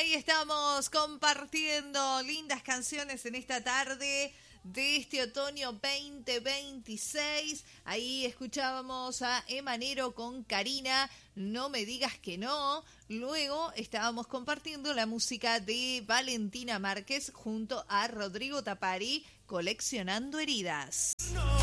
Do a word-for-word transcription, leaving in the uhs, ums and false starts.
ahí estamos compartiendo lindas canciones en esta tarde de este otoño veinte veintiséis. Ahí escuchábamos a Emanero con Karina, No me digas que no. Luego estábamos compartiendo la música de Valentina Márquez junto a Rodrigo Tapari, Coleccionando heridas.